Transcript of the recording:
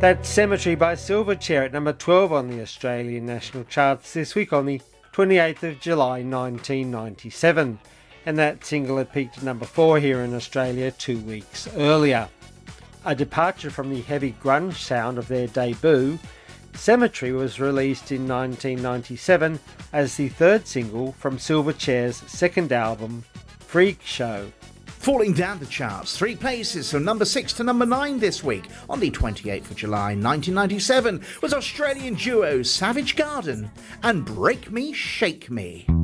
That's Cemetery by Silverchair at number 12 on the Australian national charts this week on the 28th of July 1997. And that single had peaked at number 4 here in Australia 2 weeks earlier. A departure from the heavy grunge sound of their debut, Cemetery was released in 1997 as the third single from Silverchair's second album, Freak Show. Falling down the charts, 3 places from number 6 to number 9 this week on the 28th of July 1997 was Australian duos Savage Garden and Break Me, Shake Me.